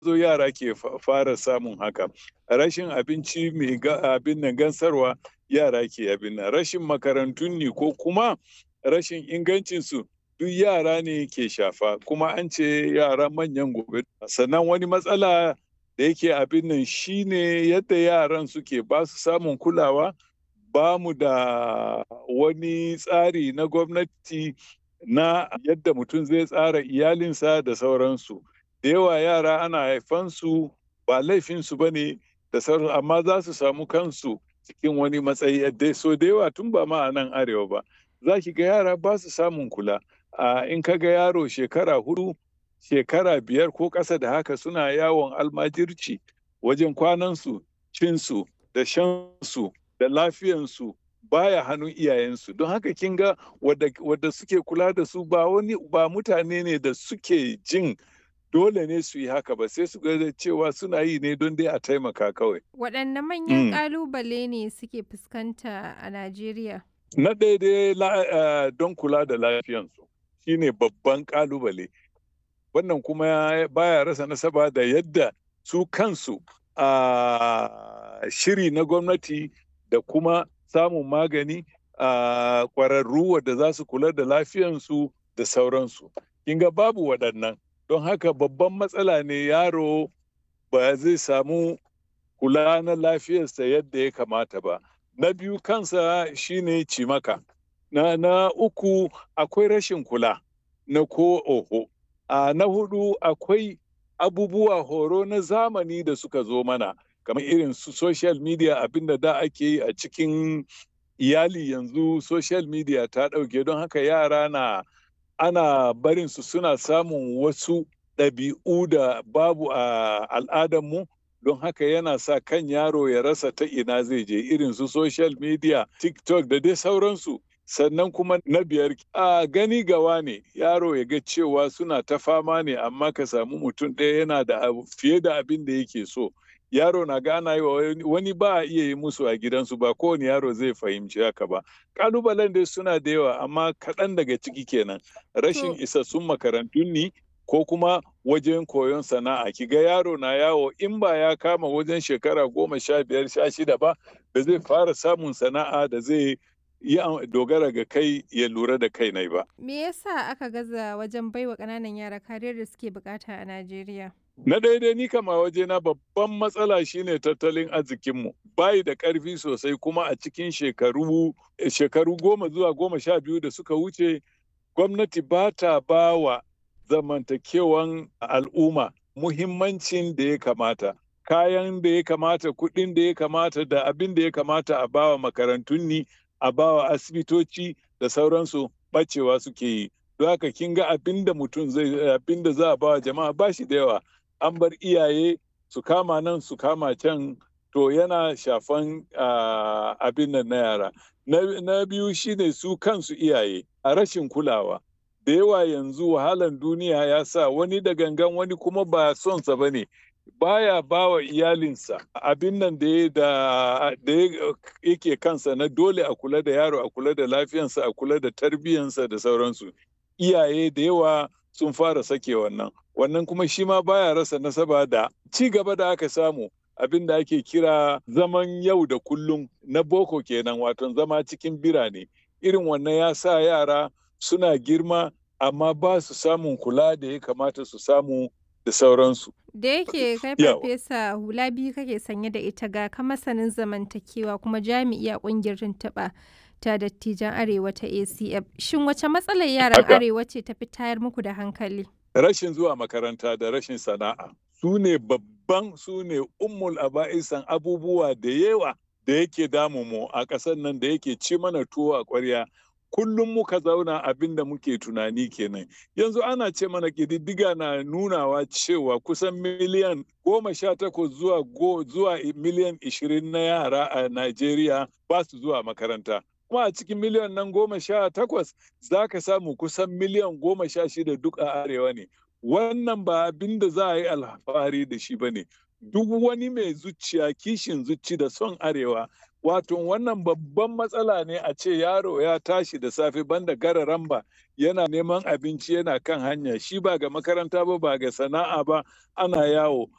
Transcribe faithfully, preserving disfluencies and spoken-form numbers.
zo yara ke fara samun haka. Rashin abinci mai abin nan gansarwa yara ke abin nan. Rashin makarantun ne ko kuma rashin ingancinsu duk yara ne ke shafa. Kuma an ce yara manyan gobe. Sannan wani matsala da yake abin nan shine yadda yaran suke ba su samun kulawa. Ba mu da wani tsari na gwamnati na yadda mutum zai tsara iyalinsa da sauransu. Da yawa yara ana haifansu ba laifinsu ba ne da sauransu, amma za su samu kansu cikin wani matsayi yadda so da yawa tun ba ma a nan arewa ba. Za ki ga yara ba su samun kula. In ka ga yaro shekara hudu, shekara biyar ko ƙasa da haka suna yawon almajirci wajen kwanansu, cinsu da shansu da lafiyansu baya hannun iyayensu. Don haka kin ga wadda suke kula da su ba wani ba mutane ne da suke jin dole ne su yi haka ba, sai su ga cewa suna yi ne don dai a taimaka kawai. Waɗanne manyan ƙalubale ne suke fuskanta a Najeriya? Na ɗaya dai don kula da lafiyansu shi ne babban ƙalubale. Wannan kuma baya rasa nasaba da yadda su kansu a shiri na gwamnati da kuma samun magani a ƙwararru wadda za su kula da lafiyansu da sauransu. Kin ga babu waɗannan. Don haka babban matsala ne yaro ba zai samu kula na lafiyarsa yadda ya kamata ba. Na biyu kansa shine cimaka. Na, na uku akwai rashin kula na ko oho. A na hudu akwai abubuwa horo na zamani da suka zo mana kamar irin su social media, abinda da ake yi a cikin iyali yanzu social media ta ɗauke. Don haka yara na ana barin su suna samun wasu ɗabi'u da babu a al'adarmu. Don haka yana sa kan yaro ya rasa ta ina zai je, irin su social media, TikTok da dai sauransu. Sannan kuma na biyar a gani gawa ne yaro ya ga cewa suna ta fama ne, amma ka samu mutum ɗaya yana da fiye da abin da yake so. Yaro na gana yi wa wani ba a iya yi musu a gidansu, ba kowane yaro zai fahimci haka ba. Ƙalubalen dai suna da yawa, amma kaɗan daga ciki kenan. Rashin isassun makarantun ne ko kuma wajen koyon sana'a. Ki ga yaro na yawo in ba ya kama wajen shekara goma sha biyar sha shida ba, da zai fara samun sana'a da zai yi dogara ga kai ya lura da kai nai ba. Me yasa aka gaza wajen baiwa ƙananan yara kariyar da suke bukata a Najeriya? Na daidai ni kama wajena babban matsala shine tattalin arzikinmu. Bayi da ƙarfi sosai, kuma a cikin shekaru shekaru goma zuwa goma sha biyu da suka wuce gwamnati ba ta ba wa zamantakewan al'umma muhimmancin da ya kamata. Kayan da ya kamata, kuɗin da ya kamata da abin da ya kamata a bawa makarantun ni, a bawa asibitoci da sauransu bacewa suke yi. Don haka kin ga abin da mutum zai abin da za a bawa jama'a ba shi da yawa. An bar iyaye su kama nan su kama can, to yana shafan abin nan na yara. Na biyu shine su kansu iyaye a rashin kulawa. Da yawa yanzu wahalan duniya ya sa wani da gangan, wani kuma ba sonsa ba ne. Baya ba wa iyalinsa abin nan da yake kansa na dole a kula da yaro, a kula da lafiyansa, a kula da tarbiyyansa da sauransu. Iyaye da yawa sun fara sake wannan. Wannan kuma shi ma baya rasa nasaba da ci gaba da aka samu, abin da ake kira zaman yau da kullum na boko kenan, wato zama cikin birane. Irin wannan ya sa yara suna girma amma ba su samun kula da ya kamata su samu da sauransu. Da yake kai farfesa hula biyu kake sanye da ita, ga ka masanin zamantakewa kuma jami'i a ƙungiyar tuntuɓa ta dattijan Arewa ta A C F. Shin wace matsalar yaran Arewa ce ta fi tayar muku da hankali? Rashin zuwa makaranta da rashin sana'a su ne babban, su ne ummul aba'isan abubuwa da yawa da yake damu mu a ƙasar nan, da yake ci mana tuwo a ƙwarya. Kullum muka zauna abin da muke tunani kenan. Yanzu ana ce mana ƙididdiga na nunawa cewa kusan miliyan goma sha takwas zuwa zuwa miliyan ishirin na yara a Najeriya ba su zuwa makaranta. Kuma a cikin miliyan nan goma sha takwas za ka samu kusan miliyan goma sha shida duk a arewa ne. Wannan ba abin da za a yi alfahari da shi ba ne. Duk wani mai zuciya, kishin zuci da son arewa, wato wannan babban matsala ne a ce yaro ya tashi da safe banda gararan ba yana neman abinci, yana kan hanya, shi ba ga makaranta ba, ba ga sana'a ba, ana yawo.